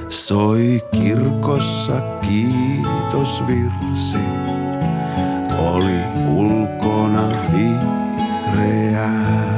soi kirkossa kiitosvirsi. Oli ulkona vihreää.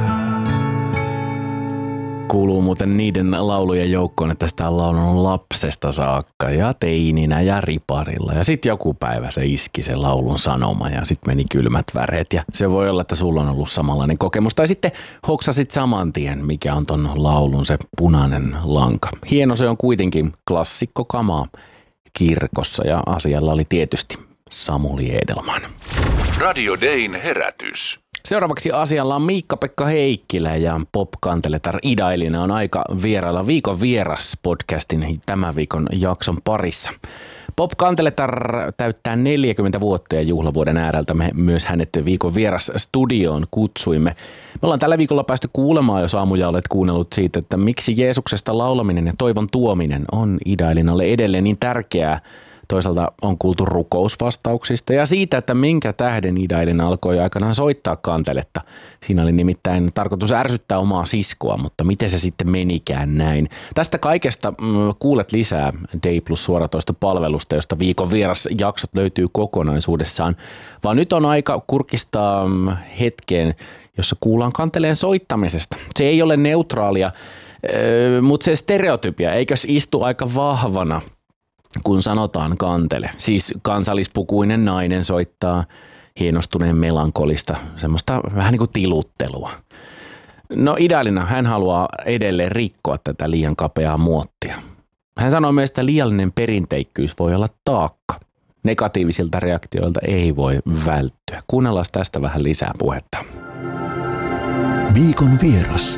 Kuuluu muuten niiden laulujen joukkoon, että sitä on laulunut lapsesta saakka ja teininä ja riparilla. Ja sitten joku päivä se iski se laulun sanoma ja sitten meni kylmät väreet. Ja se voi olla, että sulla on ollut samanlainen kokemus. Tai sitten hoksasit saman tien, mikä on ton laulun se punainen lanka. Hieno se on kuitenkin klassikkokamaa kirkossa ja asialla oli tietysti Samuli Edelman. Radio Dayn herätys. Seuraavaksi asialla on Miikka-Pekka Heikkilä ja Pop Kanteletar Idailina on aika vierailla Viikon vieras podcastin tämän viikon jakson parissa. Pop Kanteletar täyttää 40 vuotta ja juhlavuoden ääreltä me myös hänet Viikon vieras studioon kutsuimme. Me ollaan tällä viikolla päästy kuulemaan, jos aamuja olet kuunnellut siitä, että miksi Jeesuksesta laulaminen ja toivon tuominen on Idailinalle edelleen niin tärkeää. Toisaalta on kuultu rukousvastauksista ja siitä, että minkä tähden Idailina alkoi aikanaan soittaa kanteletta. Siinä oli nimittäin tarkoitus ärsyttää omaa siskoa, mutta miten se sitten menikään näin. Tästä kaikesta kuulet lisää Day Plus suoratoistopalvelusta, josta Viikon vieras jaksot löytyy kokonaisuudessaan. Vaan nyt on aika kurkistaa hetkeen, jossa kuullaan kanteleen soittamisesta. Se ei ole neutraalia, mutta se stereotypia, eikös istu aika vahvana, kun sanotaan kantele. Siis kansallispukuinen nainen soittaa hienostuneen melankolista, semmoista vähän niin kuin tiluttelua. No Idailina, hän haluaa edelleen rikkoa tätä liian kapeaa muottia. Hän sanoo myös, että liiallinen perinteikkyys voi olla taakka. Negatiivisilta reaktioilta ei voi välttyä. Kuunnellaan tästä vähän lisää puhetta. Viikon vieras.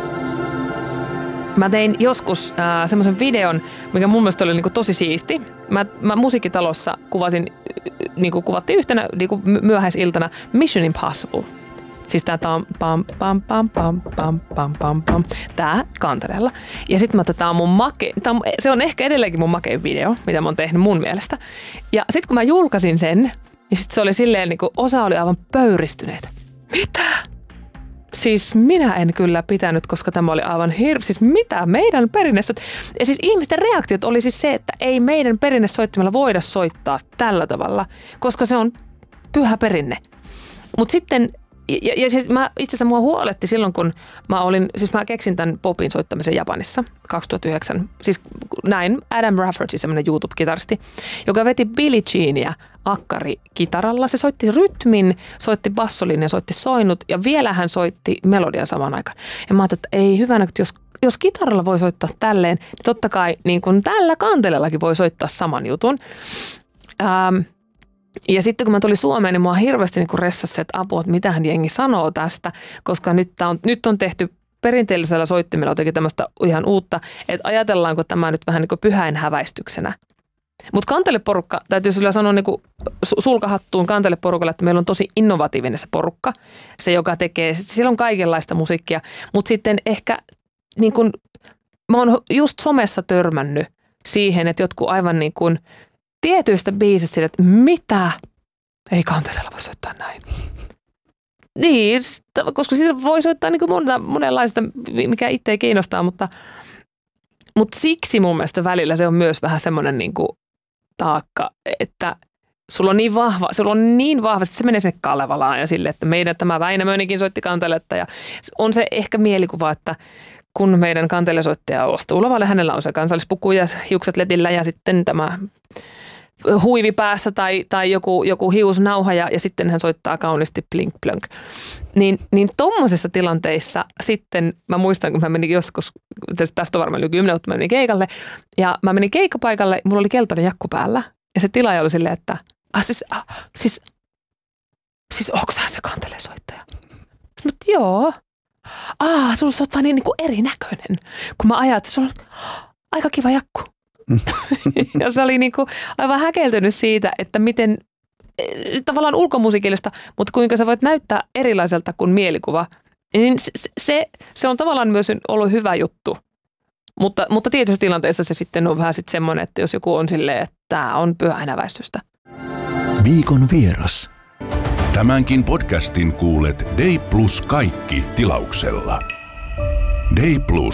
Mä tein joskus semmoisen videon, mikä mun mielestä oli niinku tosi siisti. Mä musiikkitalossa kuvattiin yhtenä myöhäisiltana Mission Impossible. Siis tää pam pam pam pam pam pam pam pam. Tää kanteleella. Ja sit tää on mun se on ehkä edelleenkin mun makein video, mitä mä oon tehnyt mun mielestä. Ja sit kun mä julkaisin sen, ja sit se oli silleen niinku osa oli aivan pöyristyneet. Mitä? Siis minä en kyllä pitänyt, koska tämä oli aivan siis mitä meidän perinnesoit. Ja siis ihmisten reaktiot oli siis se, että ei meidän perinnesoittimella voida soittaa tällä tavalla, koska se on pyhä perinne. Mutta sitten, ja siis itse asiassa mua huoletti silloin, kun mä keksin tämän popin soittamisen Japanissa 2009. Siis näin Adam Rafferty, semmoinen YouTube-kitaristi, joka veti Billie Jeania akkarikitaralla. Se soitti rytmin, soitti bassolinjan, soitti soinut ja vielä hän soitti melodian samaan aikaan. Ja mä ajattelin, että ei hyvänä, että jos kitaralla voi soittaa tälleen, niin totta kai niin kuin tällä kantelellakin voi soittaa saman jutun. Ja sitten kun mä tulin Suomeen, niin mua hirveästi niin ressasi, että apua, että mitähän jengi sanoo tästä, koska nyt on tehty perinteellisellä soittimella jotenkin tämmöistä ihan uutta, että ajatellaanko tämä nyt vähän niin kuin pyhäinhäväistyksenä. Mutta kanteleporukka, täytyy sillä sanoa niin kuin sulkahattuun kanteleporukalle, että meillä on tosi innovatiivinen se porukka, se joka tekee, siellä on kaikenlaista musiikkia, mutta sitten ehkä niin kuin, mä oon just somessa törmännyt siihen, että jotkut aivan niin kuin tietyistä biisistä sille, että mitä? Ei kanteleella voi soittaa näin. Niin, koska siitä voi soittaa niin kuin monenlaista, mikä itse kiinnostaa, mutta siksi mun mielestä välillä se on myös vähän semmoinen niin kuin taakka, että sulla on niin vahva, että se menee sinne Kalevalaan ja sille, että meidän tämä Väinämöinenkin soitti kanteletta ja on se ehkä mielikuva, että kun meidän kantelesoittaja astuu lavalle, hänellä on se kansallispuku ja hiukset letillä ja sitten tämä huivi päässä tai joku hiusnauha ja sitten hän soittaa kauniisti plink plönk. Niin tommosissa tilanteissa sitten mä muistan, kun mä menin joskus, tästä on varmaan yli 10 vuotta, mä menin keikalle ja mä menin keikkapaikalle, mulla oli keltainen jakku päällä ja se tilaaja oli silleen, että siis onko sä se kantelesoittaja? Mutta joo. Sulla on vaan niin kuin erinäköinen, kun mä ajattelin, että sulla on aika kiva jakku. Ja se oli niin kuin aivan häkeltynyt siitä, että miten tavallaan ulkomusiikillista, mutta kuinka sä voit näyttää erilaiselta kuin mielikuva. Niin se on tavallaan myös ollut hyvä juttu. Mutta tietyissä tilanteissa se sitten on vähän sitten semmoinen, että jos joku on silleen, että tämä on pyhäinhäväistystä. Viikon vieras. Tämänkin podcastin kuulet Day Plus kaikki -tilauksella. Day Plus.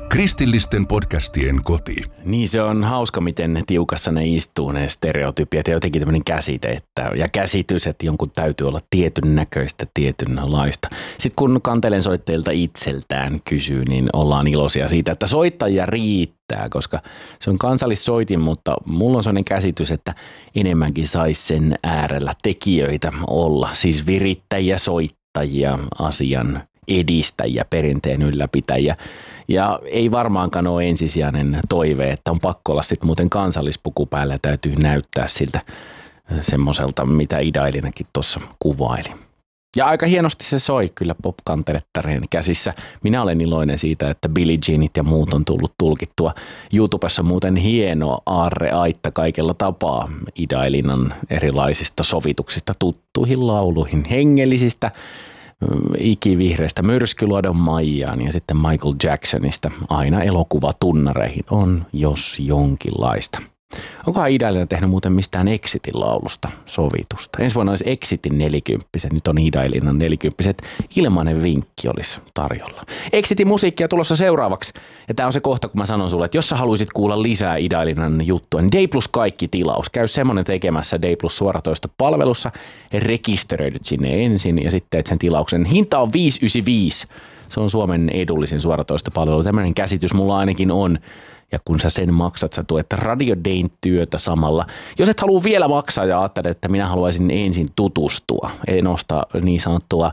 Kristillisten podcastien koti. Niin se on hauska, miten tiukassa ne istuu ne stereotypiat ja jotenkin tämmöinen käsite ja käsitys, että jonkun täytyy olla tietyn näköistä, tietynlaista. Sitten kun kantelensoittajilta itseltään kysyy, niin ollaan iloisia siitä, että soittajia riittää, koska se on kansallissoitin, mutta mulla on sellainen käsitys, että enemmänkin saisi sen äärellä tekijöitä olla, siis virittäjiä, soittajia, asian edistäjiä, perinteen ylläpitäjiä. Ja ei varmaankaan ole ensisijainen toive, että on pakko olla sitten muuten kansallispuku päällä ja täytyy näyttää siltä semmoiselta, mitä Ida-Elinakin tuossa kuvaili. Ja aika hienosti se soi kyllä popkantelettareen käsissä. Minä olen iloinen siitä, että Billie Jeanit ja muut on tullut tulkittua. YouTubessa muuten hieno aarreaitta kaikella tapaa Ida-Elinan erilaisista sovituksista tuttuihin lauluihin, hengellisistä ikivihreistä Myrskyluodon Maijaan ja sitten Michael Jacksonista aina elokuvatunnareihin on jos jonkinlaista. Onkohan Ida-Elina tehnyt muuten mistään Exitin laulusta sovitusta? Ensi vuonna olisi Exitin 40, nyt on Ida-Elinan 40. Ilmainen vinkki olisi tarjolla. Exitin musiikkia tulossa seuraavaksi. Ja tämä on se kohta, kun mä sanon sulle, että jos sä haluaisit kuulla lisää Ida-Elinan juttua, niin D Plus kaikki tilaus. Käy semmoinen tekemässä D Plus suoratoista palvelussa. Rekisteröidyt sinne ensin ja sitten teet sen tilauksen. Hinta on 5,95. Se on Suomen edullisin suoratoistopalvelu. Tämmöinen käsitys mulla ainakin on. Ja kun sä sen maksat, sä tuet Radio Dayn työtä samalla. Jos et halua vielä maksaa ja ajattelet, että minä haluaisin ensin tutustua, en osta niin sanottua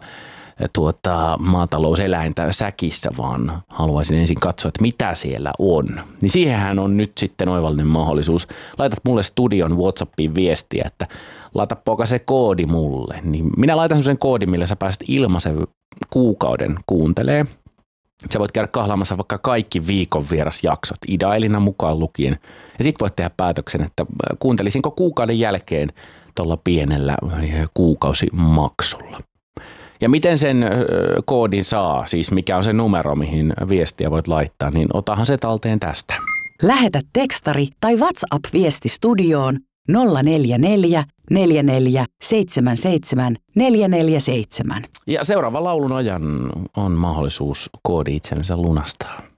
maatalouseläintä säkissä, vaan haluaisin ensin katsoa, että mitä siellä on. Niin siihenhän on nyt sitten oivallinen mahdollisuus. Laitat mulle studion WhatsAppiin viestiä, että laita poika se koodi mulle. Niin minä laitan sen koodin, millä sä pääset ilmaisen kuukauden kuuntelee. Sä voit käydä kahlaamassa vaikka kaikki viikon vierasjaksot, Ida-Elina mukaan lukien. Ja sit voit tehdä päätöksen, että kuuntelisinko kuukauden jälkeen tuolla pienellä kuukausimaksulla. Ja miten sen koodin saa, siis mikä on se numero, mihin viestiä voit laittaa, niin otahan se talteen tästä. Lähetä tekstari tai WhatsApp-viesti studioon 044 44 77 447. Ja seuraavan laulun ajan on mahdollisuus koodi itsensä lunastaa.